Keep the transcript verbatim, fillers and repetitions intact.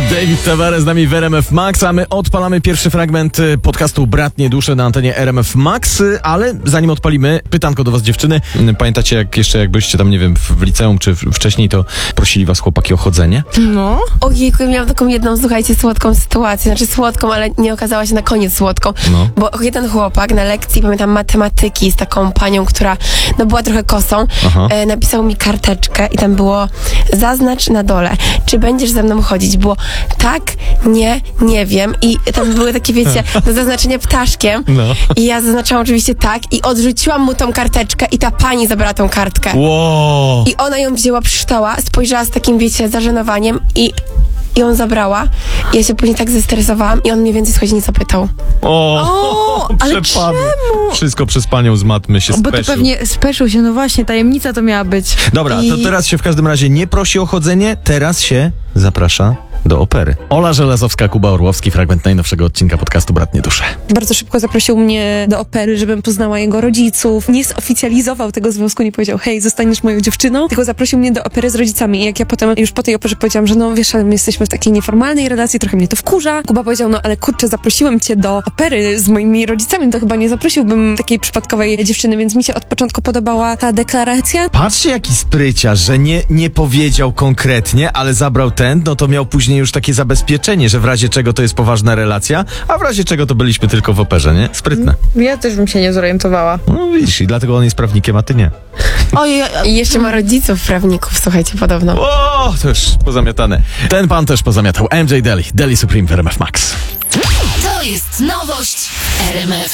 David Tavares z nami w R M F Max, a my odpalamy pierwszy fragment podcastu Bratnie Dusze na antenie R M F Max, ale zanim odpalimy, pytanko do was, dziewczyny. Pamiętacie, jak jeszcze jak byliście tam, nie wiem, w liceum czy wcześniej, to prosili was chłopaki o chodzenie? No. Ojejku, ja miałam taką jedną, słuchajcie, słodką sytuację. Znaczy słodką, ale nie okazała się na koniec słodką. No. Bo jeden chłopak na lekcji, pamiętam, matematyki z taką panią, która no była trochę kosą, e, napisał mi karteczkę i tam było: zaznacz na dole, czy będziesz ze mną chodzić. Było tak, nie, nie wiem. I tam były takie, wiecie, do zaznaczenia ptaszkiem. No. I ja zaznaczałam oczywiście tak i odrzuciłam mu tą karteczkę i ta pani zabrała tą kartkę. Wow. I ona ją wzięła, przeczytała, spojrzała z takim, wiecie, zażenowaniem i i on zabrała. I ja się później tak zestresowałam i on mnie więcej słuchajcie nie zapytał. O, O, ale przepadł. czemu? Wszystko przez panią z matmy się Bo to speszył. pewnie speszył się, no właśnie, tajemnica to miała być. Dobra, I... to teraz się w każdym razie nie prosi o chodzenie, teraz się zaprasza do opery. Ola Żelazowska, Kuba Orłowski, fragment najnowszego odcinka podcastu Bratnie Dusze. Bardzo szybko zaprosił mnie do opery, żebym poznała jego rodziców. Nie zoficjalizował tego związku, nie powiedział: hej, zostaniesz moją dziewczyną, tylko zaprosił mnie do opery z rodzicami. I jak ja potem już po tej operze powiedziałam, że no wiesz, ale my jesteśmy w takiej nieformalnej relacji, trochę mnie to wkurza. Kuba powiedział: no ale kurczę, zaprosiłem cię do opery z moimi rodzicami, to chyba nie zaprosiłbym takiej przypadkowej dziewczyny, więc mi się od początku podobała ta deklaracja. Patrzcie, jaki spryciarz, że nie, nie powiedział konkretnie, ale zabrał ten, no to miał później już takie zabezpieczenie, że w razie czego to jest poważna relacja, a w razie czego to byliśmy tylko w operze, nie? Sprytne. Ja też bym się nie zorientowała. No widzisz, i dlatego on jest prawnikiem, a ty nie. Oj, i jeszcze ma rodziców prawników, słuchajcie, podobno. O, to już pozamiatane. Ten pan też pozamiatał. M J Deli, Deli Supreme w R M F Max. To jest nowość w R M F.